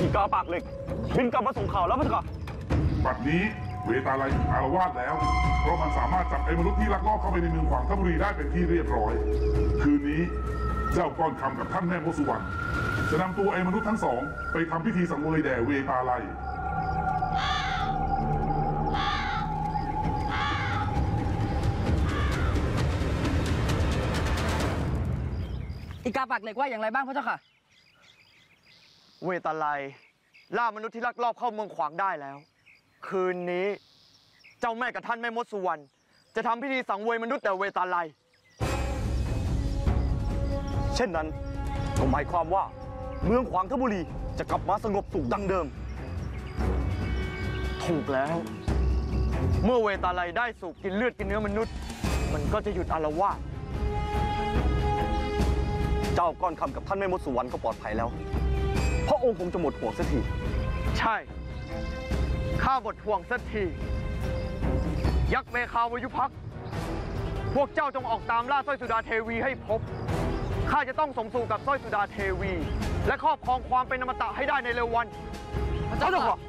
กาปากเหล็กบินกลับมาส่งข่าวแล้วพระเจ้าค่ะบัดนี้เวตาลัยอารวาสแล้วเพราะมันสามารถจับไอ้มนุษย์ที่ลักลอบเข้าไปในเมืองขวางทบุรีได้เป็นที่เรียบร้อย คืนนี้เจ้าก้อนคำกับท่านแม่โมสุวรรณจะนำตัวไอ้มนุษย์ทั้งสองไปทำพิธีสังเวยแด่เวตาลัยอีกาปากเหล็กว่าอย่างไรบ้างพระเจ้าค่ะเวตาลัยล่ามนุษย์ที่ลักลอบเข้าเมืองขวางได้แล้วคืนนี้เจ้าแม่กับท่านแม่มดสุวรรณจะทำพิธีสังเวยมนุษย์แต่เวตาลัยเช่นนั้นก็หมายความว่าเมืองขวางทบุรีจะกลับมาสงบสุขดังเดิมถูกแล้วเมื่อเวตาลัยได้สูบกินเลือดกินเนื้อมนุษย์มันก็จะหยุดอาละวาดเจ้าก้อนคำกับท่านแม่มดสุวรรณก็ปลอดภัยแล้วพระองค์คงจะหมดห่วงสักทีใช่ข้าหมดห่วงสักทียักษ์เมฆาวายุภักดิ์พวกเจ้าจงออกตามล่าสร้อยสุดาเทวีให้พบข้าจะต้องสมสู่กับสร้อยสุดาเทวีและครอบครองความเป็นอมตะให้ได้ในเร็ววันพระเจ้าค่ะ